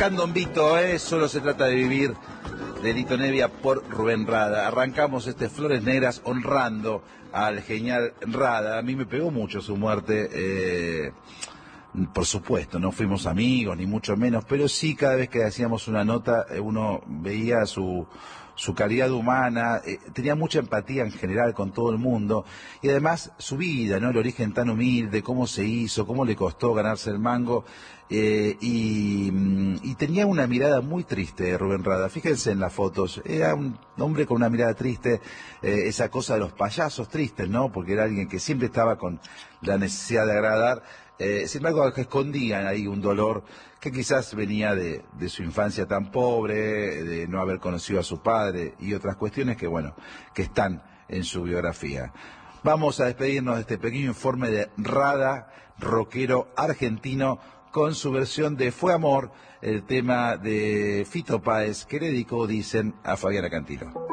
Candombito, solo se trata de vivir, de Lito Nevia por Rubén Rada. Arrancamos Flores Negras honrando al genial Rada. A mí me pegó mucho su muerte, por supuesto, no fuimos amigos, ni mucho menos, pero sí cada vez que hacíamos una nota uno veía su calidad humana, tenía mucha empatía en general con todo el mundo, y además su vida, ¿no? El origen tan humilde, cómo se hizo, cómo le costó ganarse el mango, y tenía una mirada muy triste, Rubén Rada. Fíjense en las fotos, era un hombre con una mirada triste, esa cosa de los payasos tristes, ¿no? Porque era alguien que siempre estaba con la necesidad de agradar, sin embargo que escondían ahí un dolor que quizás venía de su infancia tan pobre, de no haber conocido a su padre y otras cuestiones que, bueno, que están en su biografía. Vamos a despedirnos de este pequeño informe de Rada, rockero argentino, con su versión de Fue Amor, el tema de Fito Páez que le dedicó, dicen, a Fabiana Cantilo.